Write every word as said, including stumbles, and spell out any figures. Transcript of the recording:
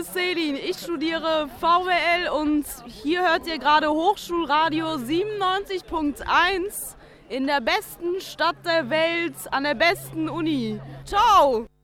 ist Selin, ich studiere V W L und hier hört ihr gerade Hochschulradio siebenundneunzig Punkt eins in der besten Stadt der Welt, an der besten Uni. Ciao!